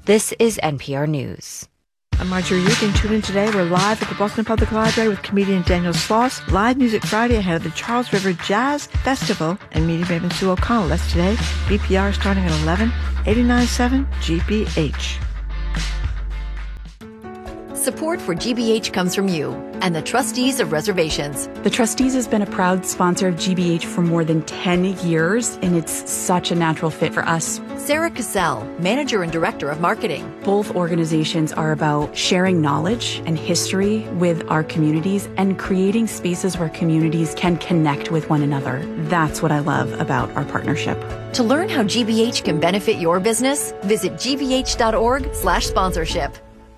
This is NPR News. I'm Marjorie Eugen. Tune in today. We're live at the Boston Public Library with comedian Daniel Sloss. Live Music Friday ahead of the Charles River Jazz Festival and media maven Sue O'Connell. That's today. BPR starting at 11, 89.7 GBH. Support for GBH comes from you and the trustees of reservations. The trustees has been a proud sponsor of GBH for more than 10 years, and it's such a natural fit for us. Sarah Cassell, manager and director of marketing. Both organizations are about sharing knowledge and history with our communities and creating spaces where communities can connect with one another. That's what I love about our partnership. To learn how GBH can benefit your business, visit gbh.org/sponsorship.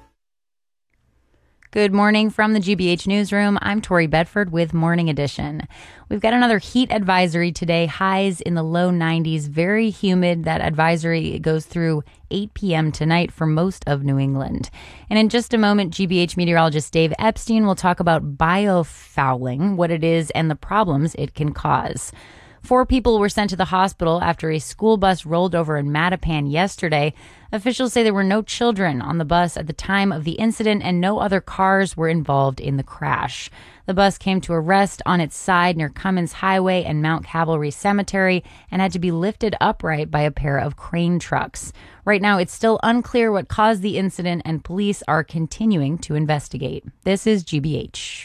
Good morning from the GBH Newsroom. I'm Tori Bedford with Morning Edition. We've got another heat advisory today, highs in the low 90s, very humid. That advisory goes through 8 p.m. tonight for most of New England. And in just a moment, GBH meteorologist Dave Epstein will talk about biofouling, what it is and the problems it can cause. 4 people were sent to the hospital after a school bus rolled over in Mattapan yesterday. Officials say there were no children on the bus at the time of the incident and no other cars were involved in the crash. The bus came to a rest on its side near Cummins Highway and Mount Calvary Cemetery and had to be lifted upright by a pair of crane trucks. Right now, it's still unclear what caused the incident and police are continuing to investigate. This is GBH.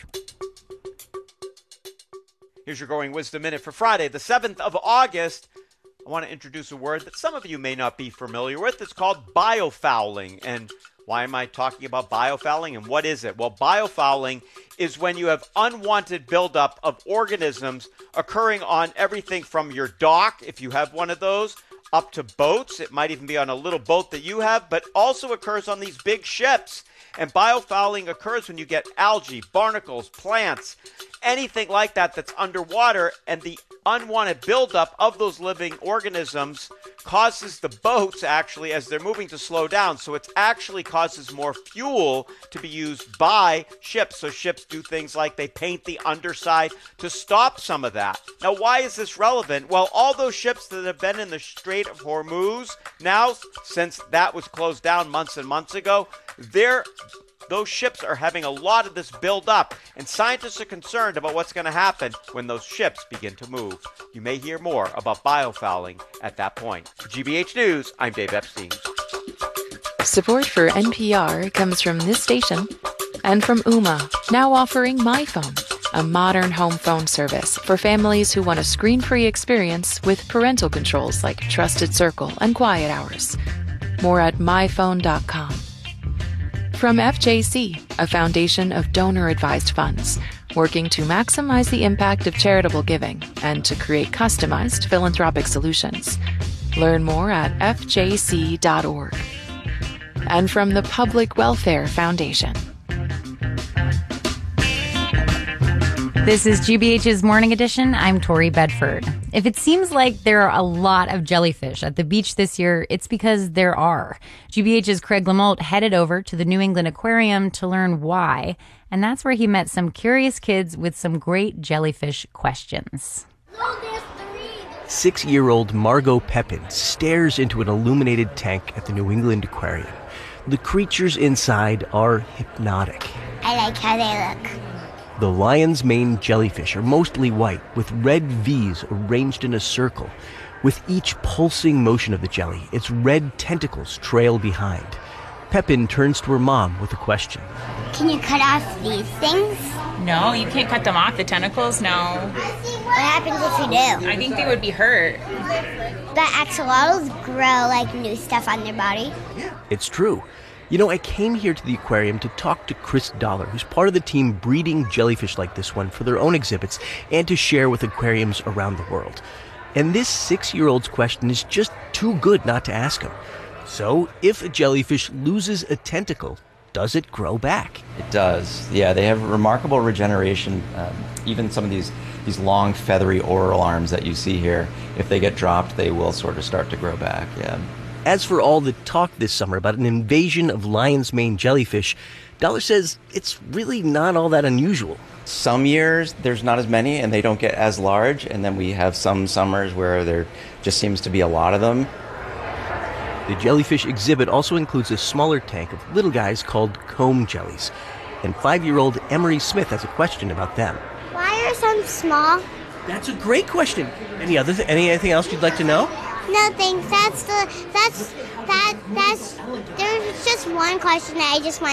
Here's your Growing Wisdom Minute for Friday, the 7th of August. I want to introduce a word that some of you may not be familiar with. It's called biofouling. And why am I talking about biofouling and what is it? Well, biofouling is when you have unwanted buildup of organisms occurring on everything from your dock, if you have one of those, up to boats. It might even be on a little boat that you have, but also occurs on these big ships. And biofouling occurs when you get algae, barnacles, plants, anything like that that's underwater, and the unwanted buildup of those living organisms causes the boats, actually, as they're moving, to slow down. So it actually causes more fuel to be used by ships. So ships do things like they paint the underside to stop some of that. Now, why is this relevant? Well, all those ships that have been in the Strait of Hormuz now, since that was closed down months and months ago, those ships are having a lot of this build up, and scientists are concerned about what's going to happen when those ships begin to move. You may hear more about biofouling at that point. For GBH News, I'm Dave Epstein. Support for NPR comes from this station and from Ooma, now offering MyPhone, a modern home phone service for families who want a screen-free experience with parental controls like Trusted Circle and Quiet Hours. More at myphone.com. From FJC, a foundation of donor-advised funds, working to maximize the impact of charitable giving and to create customized philanthropic solutions. Learn more at fjc.org. And from the Public Welfare Foundation. This is GBH's Morning Edition. I'm Tori Bedford. If it seems like there are a lot of jellyfish at the beach this year, it's because there are. GBH's Craig Lamolt headed over to the New England Aquarium to learn why, and that's where he met some curious kids with some great jellyfish questions. 6-year-old Margot Pepin stares into an illuminated tank at the New England Aquarium. The creatures inside are hypnotic. I like how they look. The lion's mane jellyfish are mostly white, with red V's arranged in a circle. With each pulsing motion of the jelly, its red tentacles trail behind. Pepin turns to her mom with a question. Can you cut off these things? No, you can't cut them off, the tentacles, no. What happens if you do? I think they would be hurt. But axolotls grow like new stuff on their body. It's true. You know, I came here to the aquarium to talk to Chris Dollar, who's part of the team breeding jellyfish like this one for their own exhibits and to share with aquariums around the world. And this 6-year-old's question is just too good not to ask him. So, if a jellyfish loses a tentacle, does it grow back? It does. Yeah, they have remarkable regeneration. Even some of these long, feathery oral arms that you see here, if they get dropped, they will sort of start to grow back, yeah. As for all the talk this summer about an invasion of lion's mane jellyfish, Dollar says it's really not all that unusual. Some years there's not as many and they don't get as large, and then we have some summers where there just seems to be a lot of them. The jellyfish exhibit also includes a smaller tank of little guys called comb jellies. And 5-year-old Emery Smith has a question about them. Why are some small? That's a great question. Anything else you'd like to know? No, thanks. There's just one question that I just want